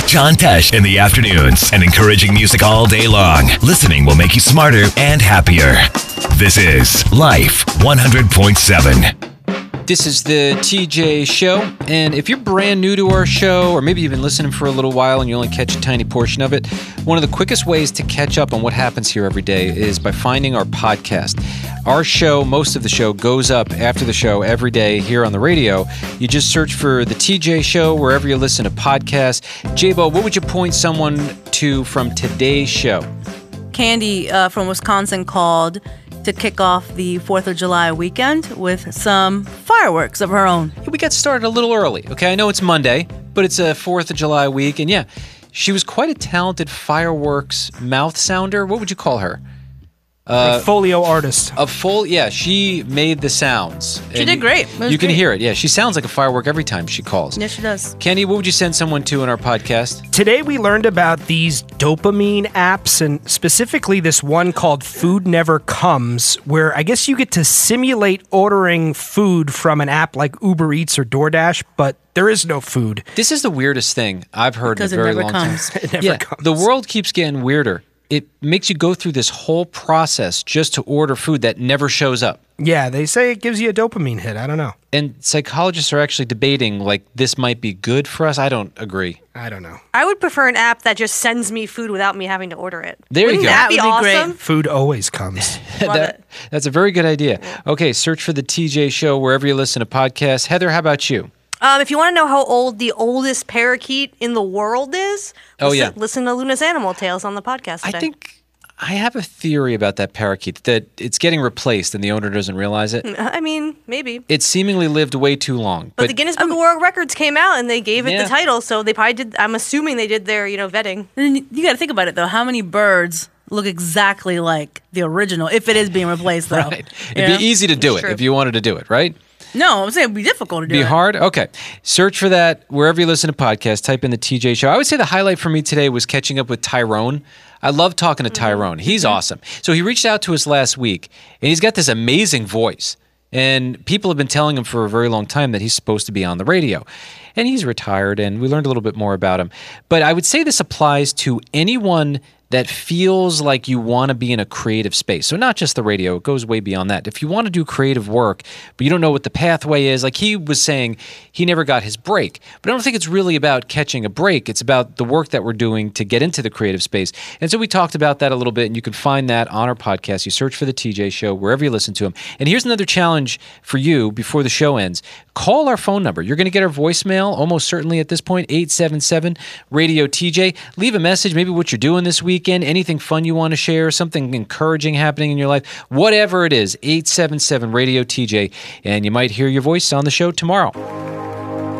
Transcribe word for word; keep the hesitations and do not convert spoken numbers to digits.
John Tesh in the afternoons and encouraging music all day long. Listening will make you smarter and happier. This is Life one hundred point seven. This is the T J Show, and if you're brand new to our show, or maybe you've been listening for a little while and you only catch a tiny portion of it, one of the quickest ways to catch up on what happens here every day is by finding our podcast. Our show, most of the show, goes up after the show every day here on the radio. You just search for the T J Show wherever you listen to podcasts. J-Bo, what would you point someone to from today's show? Candy uh, from Wisconsin called to kick off the fourth of July weekend with some fireworks of her own. We got started a little early, okay? I know it's Monday, but it's a fourth of July week, and yeah, she was quite a talented fireworks mouth sounder. What would you call her? Uh, a folio artist. A full, yeah, she made the sounds. She did great. You can great. hear it. Yeah, she sounds like a firework every time she calls. Yes, she does. Kenny, what would you send someone to in our podcast? Today we learned about these dopamine apps, and specifically this one called Food Never Comes, where I guess you get to simulate ordering food from an app like Uber Eats or DoorDash, but there is no food. This is the weirdest thing I've heard because in a very it never long comes. time. It never yeah, comes. The world keeps getting weirder. It makes you go through this whole process just to order food that never shows up. Yeah, they say it gives you a dopamine hit. I don't know. And psychologists are actually debating, like, this might be good for us. I don't agree. I don't know. I would prefer an app that just sends me food without me having to order it. There Wouldn't you go. That, That be would be awesome? great. Food always comes. Love that, it. That's a very good idea. Okay, search for the T J Show wherever you listen to podcasts. Heather, how about you? Um, if you want to know how old the oldest parakeet in the world is, Oh, listen, yeah. listen to Luna's Animal Tales on the podcast today. I think I have a theory about that parakeet, that it's getting replaced and the owner doesn't realize it. I mean, maybe. It seemingly lived way too long. But, the Guinness Book of World Records came out and they gave it Yeah. the title, so they probably did. I'm assuming they did their, you know, vetting. And you got to think about it, though. How many birds look exactly like the original, if it is being replaced, though? Right. It'd You know? be easy to do It's it true. if you wanted to do it, right? No, I'm saying it'd be difficult to do Be it. hard? Okay. Search for that wherever you listen to podcasts. Type in the T J Show. I would say the highlight for me today was catching up with Tyrone. I love talking to Tyrone. He's awesome. So he reached out to us last week, and he's got this amazing voice. And people have been telling him for a very long time that he's supposed to be on the radio. And he's retired, and we learned a little bit more about him. But I would say this applies to anyone that feels like you want to be in a creative space. So not just the radio, it goes way beyond that. If you want to do creative work, but you don't know what the pathway is, like he was saying, he never got his break. But I don't think it's really about catching a break. It's about the work that we're doing to get into the creative space. And so we talked about that a little bit, and you can find that on our podcast. You search for the T J Show wherever you listen to them. And here's another challenge for you before the show ends. Call our phone number. You're going to get our voicemail almost certainly at this point, eight seven seven radio T J. Leave a message, maybe what you're doing this weekend, anything fun you want to share, something encouraging happening in your life, whatever it is, eight seven seven radio T J, and you might hear your voice on the show tomorrow.